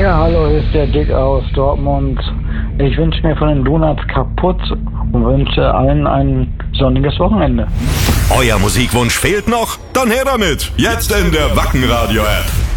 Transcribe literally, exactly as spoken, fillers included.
Ja, hallo, hier ist der Dick aus Dortmund. Ich wünsche mir von den Donuts kaputt und wünsche allen ein sonniges Wochenende. Euer Musikwunsch fehlt noch? Dann her damit! Jetzt in der Wacken Radio App.